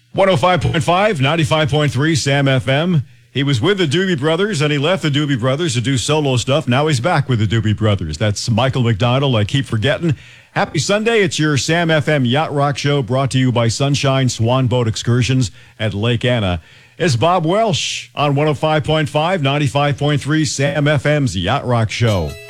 105.5, 95.3 Sam FM. He was with the Doobie Brothers and he left the Doobie Brothers to do solo stuff. Now he's back with the Doobie Brothers. That's Michael McDonald. I keep forgetting. Happy Sunday. It's your Sam FM Yacht Rock Show brought to you by Sunshine Swan Boat Excursions at Lake Anna. It's Bob Welsh on 105.5, 95.3 Sam FM's Yacht Rock Show.